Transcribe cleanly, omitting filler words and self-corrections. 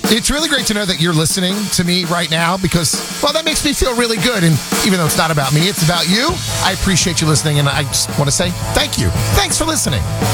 It's really great to know that you're listening to me right now because, well, that makes me feel really good. And even though it's not about me, it's about you. I appreciate you listening, and I just want to say thank you. Thanks for listening.